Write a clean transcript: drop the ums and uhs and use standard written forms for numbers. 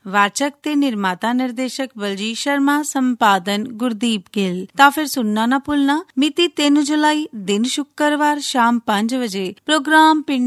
ਵਾਚਕ ਤੇ ਨਿਰਮਾਤਾ ਨਿਰਦੇਸ਼ਕ ਬਲਜੀਤ ਸ਼ਰਮਾ, ਸੰਪਾਦਨ ਗੁਰਦੀਪ ਗਿੱਲ। ਤਾਂ ਫਿਰ ਸੁਣਨਾ ਨਾ ਭੁੱਲਣਾ। ਮਿਤੀ 3 ਜੁਲਾਈ, ਦਿਨ ਸ਼ੁੱਕਰਵਾਰ, ਸ਼ਾਮ 5 ਵਜੇ ਪ੍ਰੋਗਰਾਮ ਪਿੰਡ